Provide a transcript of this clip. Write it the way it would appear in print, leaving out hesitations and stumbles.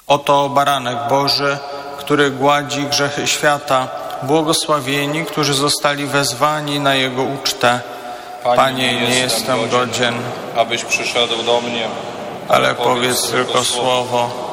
Oto baranek Boży, który gładzi grzechy świata. Błogosławieni, którzy zostali wezwani na Jego ucztę. Panie, nie jestem godzien, abyś przyszedł do mnie, ale powiedz tylko słowo